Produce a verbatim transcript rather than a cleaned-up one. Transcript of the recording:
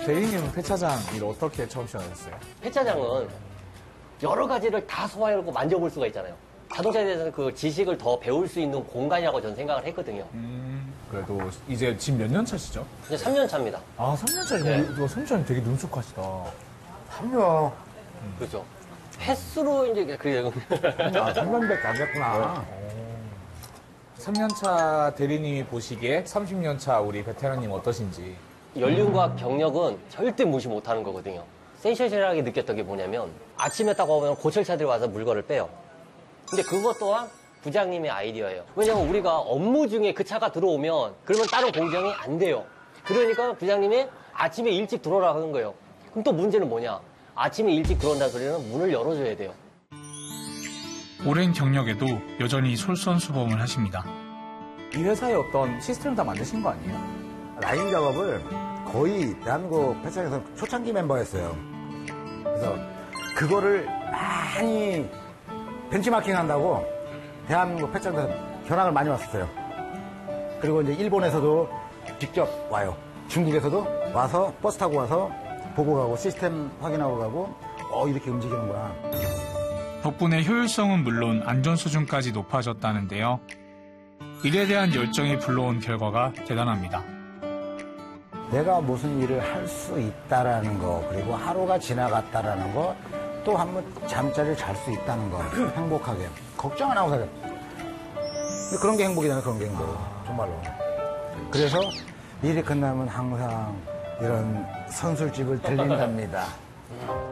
대리님은 폐차장 일 어떻게 처음 시작하셨어요? 폐차장은 여러 가지를 다 소화해놓고 만져볼 수가 있잖아요. 자동차에 대해서는 그 지식을 더 배울 수 있는 공간이라고 저는 생각을 했거든요. 음, 그래도 이제 지금 몇 년 차시죠? 이제 삼 년 차입니다. 아, 삼 년 차시고, 네. 성차님 되게 능숙하시다. 삼 년. 그렇죠. 횟수로 이제 그래요. 아, 삼 년밖에 안 됐구나. 삼 년 차 대리님이 보시기에 삼십 년 차 우리 베테랑님 어떠신지. 연륜과 경력은 절대 무시 못하는 거거든요. 센세이션하게 느꼈던 게 뭐냐면 아침에 딱 오면 고철차들이 와서 물건을 빼요. 근데 그것 또한 부장님의 아이디어예요. 왜냐면 우리가 업무 중에 그 차가 들어오면 그러면 다른 공정이 안 돼요. 그러니까 부장님이 아침에 일찍 들어오라 하는 거예요. 그럼 또 문제는 뭐냐? 아침에 일찍 들어온다는 소리는 문을 열어줘야 돼요. 오랜 경력에도 여전히 솔선수범을 하십니다. 이 회사의 어떤 시스템을 다 만드신 거 아니에요? 라인 작업을 거의 대한민국 폐차장에서 초창기 멤버였어요. 그래서 그거를 많이 벤치마킹 한다고 대한민국 폐차장에서 견학을 많이 왔었어요. 그리고 이제 일본에서도 직접 와요. 중국에서도 와서 버스 타고 와서 보고 가고 시스템 확인하고 가고 어 이렇게 움직이는구나. 덕분에 효율성은 물론 안전 수준까지 높아졌다는데요. 일에 대한 열정이 불러온 결과가 대단합니다. 내가 무슨 일을 할 수 있다라는 거, 그리고 하루가 지나갔다라는 거, 또 한 번 잠자리를 잘 수 있다는 거, 행복하게. 걱정 안 하고 살아요. 근데 그런 게 행복이잖아요, 그런 게 행복. 정말로. 그래서 일이 끝나면 항상 이런 선술집을 들린답니다.